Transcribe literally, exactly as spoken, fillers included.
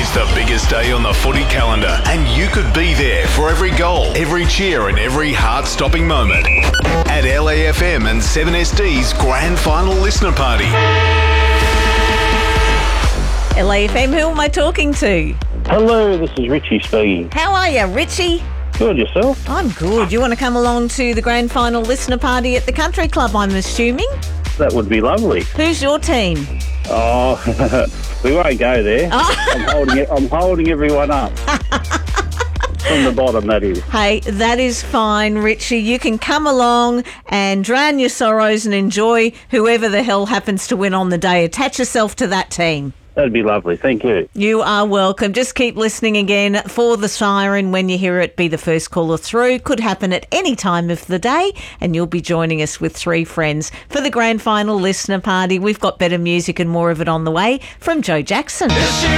is the biggest day on the footy calendar, and you could be there for every goal, every cheer and every heart-stopping moment at L A F M and seven S D's Grand Final Listener Party. L A F M, who am I talking to? Hello, this is Richie speaking. How are you, Richie? Good, yourself? I'm good. You want to come along to the Grand Final Listener Party at the Country Club, I'm assuming? That would be lovely. Who's your team? Oh, we won't go there. Oh. I'm holding it, I'm holding everyone up. From the bottom, that is. Hey, that is fine, Richie. You can come along and drown your sorrows and enjoy whoever the hell happens to win on the day. Attach yourself to that team. That'd be lovely. Thank you. You are welcome. Just keep listening again for the siren. When you hear it, be the first caller through. Could happen at any time of the day, and you'll be joining us with three friends for the Grand Final Listener Party. We've got better music and more of it on the way from Joe Jackson.